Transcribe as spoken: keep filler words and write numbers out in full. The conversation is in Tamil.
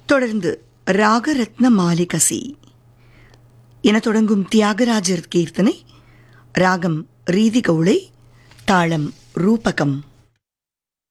தொடர்ந்து ராகரத்ன மாலிகசி என தொடங்கும் தியாகராஜர் கீர்த்தனை. ராகம் ரீதி கவுளை, தாளம் ரூபகம்.